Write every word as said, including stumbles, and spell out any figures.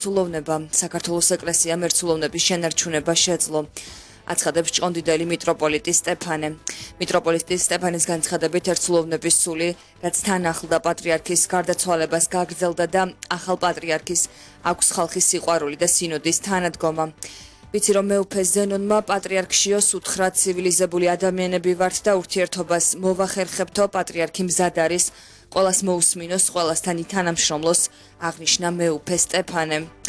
ცულოვნება საქართველოს ეკლესიამ ერთცულოვნების შენარჩუნება შეძლო. აცხადებს ჭყონდიდელი მიტროპოლიტი სტეფანე. მიტროპოლიტი სტეფანეს განცხადებით ერთცულოვნების სული, რაც თან ახლდა პატრიარქის გარდაცვალებას გაგრძელდა და ახალ პატრიარქის აქვს ხალხის სიყვარული და სინოდის თანადგომა. ვიცი რომ მეუფე ზენონმა პატრიარქშიოს უთხრა ცივილიზებული ადამიანები ვართ და ურთიერთობას მოვახერხებთო პატრიარქი მზად არის ყველას მოусმინოს, ყველასთან ითანამშრომლოს, აღნიშნა მეუფე სტეფანე.